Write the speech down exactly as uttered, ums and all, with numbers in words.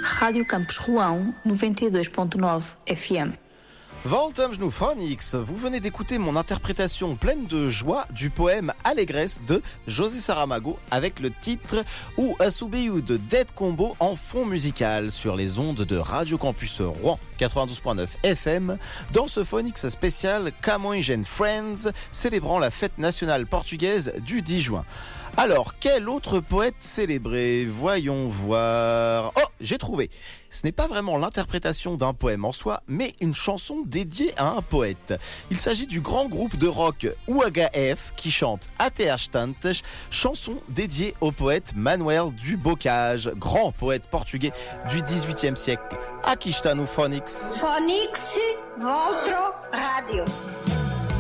Rádio Campus Roão, noventa e dois ponto nove F M. Voltamos no Phonics. Vous venez d'écouter mon interprétation pleine de joie du poème Allégresse de José Saramago avec le titre Ou Assoubéou de Dead Combo en fond musical sur les ondes de Radio Campus Rouen quatre-vingt-douze point neuf F M dans ce Phonics spécial Camões and Friends célébrant la fête nationale portugaise du dix juin. Alors, quel autre poète célébré ? Voyons voir. Oh, j'ai trouvé. Ce n'est pas vraiment l'interprétation d'un poème en soi, mais une chanson dédiée à un poète. Il s'agit du grand groupe de rock U H F qui chante Até às Tantas, chanson dédiée au poète Manuel du Bocage, grand poète portugais du dix-huitième siècle. Aqui está no Phonics. Phonics, Voltro, Radio.